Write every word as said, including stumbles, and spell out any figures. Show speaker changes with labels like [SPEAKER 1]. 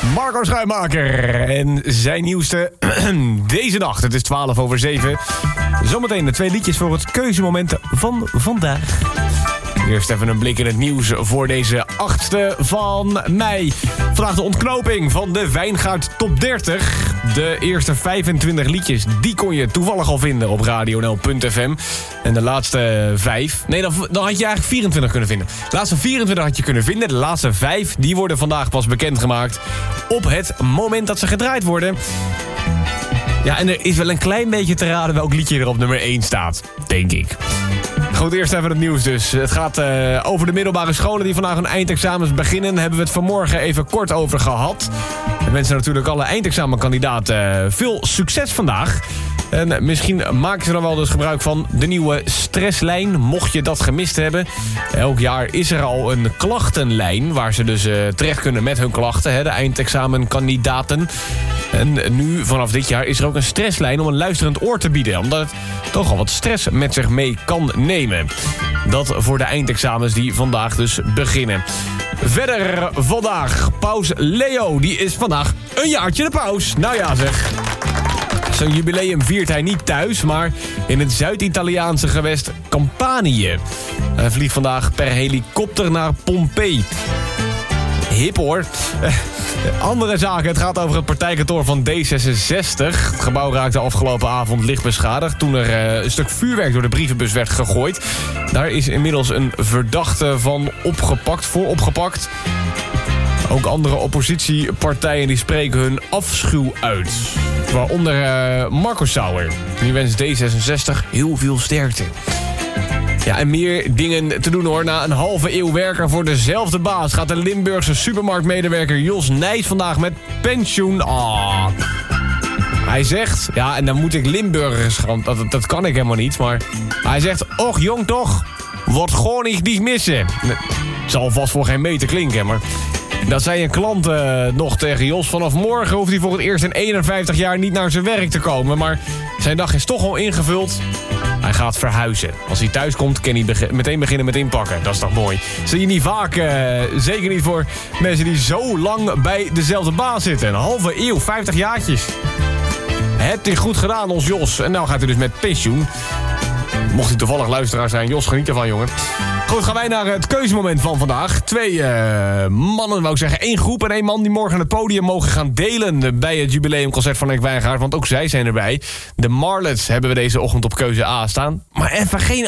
[SPEAKER 1] Marco Schuimaker en zijn nieuwste deze nacht. Het is twaalf over zeven. Zometeen de twee liedjes voor het keuzemoment van vandaag. Eerst even een blik in het nieuws voor deze achtste van mei. Vandaag de ontknoping van de Wijngaard Top dertig. De eerste vijfentwintig liedjes, die kon je toevallig al vinden op radio n l punt f m. En de laatste vijf... Nee, dan, dan had je eigenlijk vierentwintig kunnen vinden. De laatste vierentwintig had je kunnen vinden. De laatste vijf, die worden vandaag pas bekendgemaakt op het moment dat ze gedraaid worden. Ja, en er is wel een klein beetje te raden welk liedje er op nummer één staat. Denk ik. Goed, eerst even het nieuws dus. Het gaat uh, over de middelbare scholen die vandaag hun eindexamens beginnen. Daar hebben we het vanmorgen even kort over gehad. We wensen natuurlijk alle eindexamenkandidaten uh, veel succes vandaag. En misschien maken ze dan wel dus gebruik van de nieuwe stresslijn, mocht je dat gemist hebben. Elk jaar is er al een klachtenlijn waar ze dus uh, terecht kunnen met hun klachten, hè, de eindexamenkandidaten. En nu, vanaf dit jaar, is er ook een stresslijn om een luisterend oor te bieden, omdat het toch al wat stress met zich mee kan nemen. Dat voor de eindexamens die vandaag dus beginnen. Verder vandaag, paus Leo, die is vandaag een jaartje de paus. Nou ja zeg. Zijn jubileum viert hij niet thuis, maar in het Zuid-Italiaanse gewest Campanië. Hij vliegt vandaag per helikopter naar Pompeii. Hip hoor. Andere zaken, het gaat over het partijkantoor van D zesenzestig. Het gebouw raakte afgelopen avond licht beschadigd toen er uh, een stuk vuurwerk door de brievenbus werd gegooid. Daar is inmiddels een verdachte van opgepakt, voor opgepakt. Ook andere oppositiepartijen die spreken hun afschuw uit. Waaronder uh, Marco Sauer. Die wenst D zesenzestig heel veel sterkte. Ja, en meer dingen te doen hoor. Na een halve eeuw werken voor dezelfde baas gaat de Limburgse supermarktmedewerker Jos Nijs vandaag met pensioen. Ah. Hij zegt, ja, en dan moet ik Limburgers gaan, dat, dat kan ik helemaal niet, maar hij zegt, och jong toch, wat gewoon ik niet missen. Het zal vast voor geen meter klinken, maar dat zei een klant uh, nog tegen Jos. Vanaf morgen hoeft hij voor het eerst in eenenvijftig jaar niet naar zijn werk te komen. Maar zijn dag is toch al ingevuld. Hij gaat verhuizen. Als hij thuis komt, kan hij beg- meteen beginnen met inpakken. Dat is toch mooi. Zie je niet vaak, uh, zeker niet voor mensen die zo lang bij dezelfde baas zitten. Een halve eeuw, vijftig jaartjes. Het is goed gedaan, ons Jos. En nou gaat hij dus met pensioen. Mocht hij toevallig luisteraar zijn, Jos, geniet ervan, jongen. Goed, gaan wij naar het keuzemoment van vandaag. Twee uh, mannen, wou ik zeggen, één groep en één man die morgen het podium mogen gaan delen bij het jubileumconcert van Henk Wijngaard, want ook zij zijn erbij. De Marlets hebben we deze ochtend op keuze A staan. Maar even geen